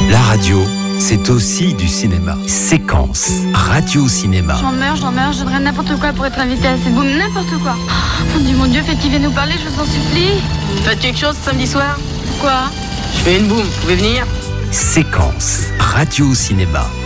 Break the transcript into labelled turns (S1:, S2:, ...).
S1: La radio, c'est aussi du cinéma. Séquence radio-cinéma.
S2: J'en meurs, je donnerais n'importe quoi pour être invité à cette boum, n'importe quoi. Mon Dieu, faites-il vienne nous parler, je vous en supplie.
S3: Faites quelque chose samedi soir?
S2: Quoi?
S3: Je fais une boum, vous pouvez venir?
S1: Séquence radio-cinéma.